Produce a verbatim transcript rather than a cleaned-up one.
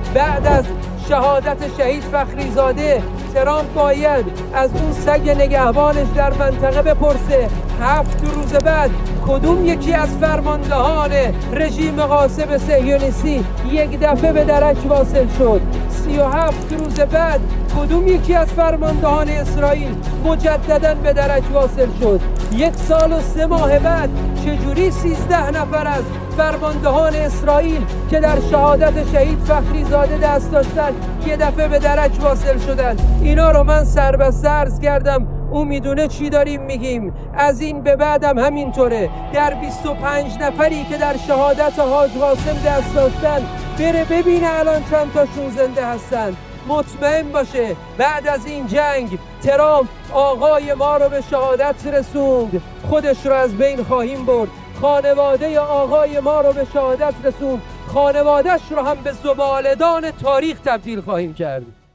بعد از شهادت شهید فخریزاده ترامپ باید از اون سگ نگهبانش در منطقه بپرسه هفت روز بعد کدوم یکی از فرماندهان رژیم غاصب صهیونیستی یک دفعه به درک واصل شد؟ سی و هفت روز بعد کدوم یکی از فرماندهان اسرائیل مجددا به درک واصل شد؟ یک سال و سه ماه بعد چجوری سیزده نفر از فرماندهان اسرائیل که در شهادت شهید فخریزاده دست داشتن یه دفعه به درک واصل شدن؟ اینا رو من سر به سرز کردم. اون میدونه چی داریم میگیم. از این به بعدم همینطوره. در بیست و پنج نفری که در شهادت حاج قاسم دست داشتن بره ببینه الان چند تاشون زنده هستن. مطمئن باشه بعد از این جنگ ترامپ آقای ما رو به شهادت رسوند، خودش رو از بین خواهیم برد. خانواده آقای ما رو به شهادت رسوند، خانوادهش رو هم به زباله‌دان تاریخ تبدیل خواهیم کرد.